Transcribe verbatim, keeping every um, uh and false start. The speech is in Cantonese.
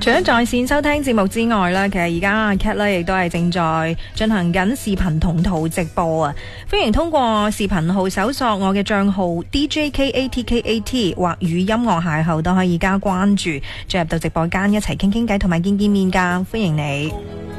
除咗在線收聽節目之外咧，其實而家阿 Cat 咧亦都係正在進行緊視頻同圖直播啊！歡迎通過視頻號搜索我嘅賬號 D J K A T K A T 或與音樂邂逅都可以加關注，進入到直播間一齊傾傾偈同埋見見面㗎，歡迎你。